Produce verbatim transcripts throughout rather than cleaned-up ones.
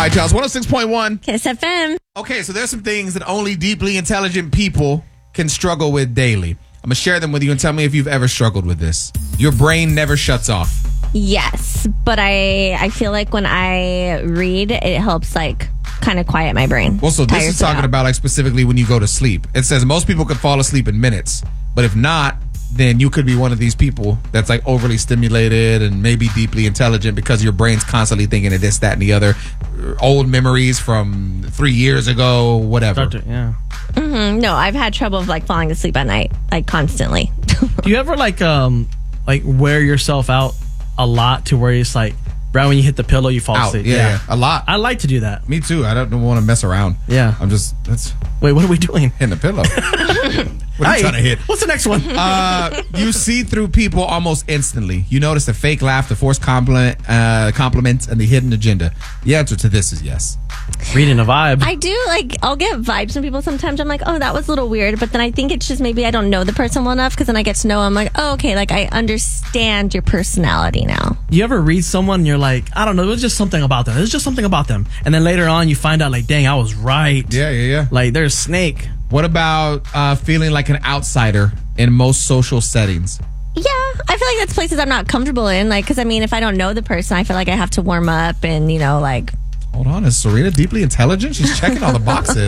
right, y'all. It's one oh six point one. Kiss F M. Okay, so there's some things that only deeply intelligent people can struggle with daily. I'm going to share them with you and tell me if you've ever struggled with this. Your brain never shuts off. Yes, but I I feel like when I read, it helps like kind of quiet my brain. Well, so this Tires is it talking out. about like specifically when you go to sleep. It says most people could fall asleep in minutes, but if not, then you could be one of these people that's like overly stimulated and maybe deeply intelligent because your brain's constantly thinking of this, that, and the other. Old memories from three years ago, whatever. Start to- yeah. Mm, no, I've had trouble of like falling asleep at night, like constantly. Do you ever like um like wear yourself out a lot to where it's like right when you hit the pillow you fall Out, asleep? yeah, yeah, a lot. I like to do that. Me too. I don't want to mess around. Yeah. I'm just, that's Wait, what are we doing? hitting the pillow. What are you Hey, trying to hit? What's the next one? Uh, you see through people almost instantly. You notice the fake laugh, the forced compliment, uh, compliments, and the hidden agenda. The answer to this is yes. Reading a vibe. I do like, I'll get vibes from people sometimes. I'm like, oh, that was a little weird. But then I think it's just maybe I don't know the person well enough because then I get to know them. Like, oh, okay, like I understand your personality now. You ever read someone and you're like, I don't know, it was just something about them. It's just something about them. And then later on you find out like, dang, I was right. Yeah, yeah, yeah. Like there's Snake. What about uh, feeling like an outsider in most social settings? Yeah, I feel like that's places I'm not comfortable in. Like, because I mean, if I don't know the person, I feel like I have to warm up and, you know, like. Hold on, is Serena deeply intelligent? She's checking all the boxes.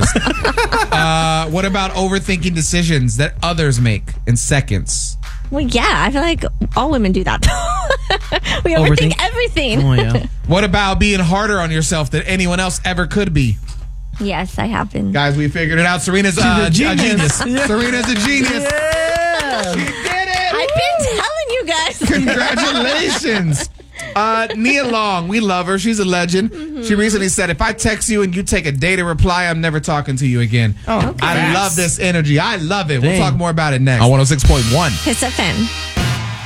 uh, what about overthinking decisions that others make in seconds? Well, yeah, I feel like all women do that. We overthink Overthink? everything. Oh yeah. What about being harder on yourself than anyone else ever could be? Yes, I have been. Guys, we figured it out. Serena's uh, a She's a genius. genius. Yeah. Serena's a genius. Yeah. She did it. I've been telling you guys. Congratulations. Uh, Nia Long, we love her. She's a legend. Mm-hmm. She recently said, if I text you and you take a day to reply, I'm never talking to you again. Oh, I congrats. love this energy. I love it. We'll Dang. talk more about it next. On one oh six point one. Kiss F M.